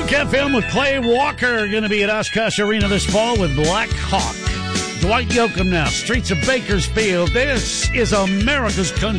FM with Clay Walker. Going to be at Oshkosh Arena this fall with Black Hawk. Dwight Yoakam now. Streets of Bakersfield. This is America's Country.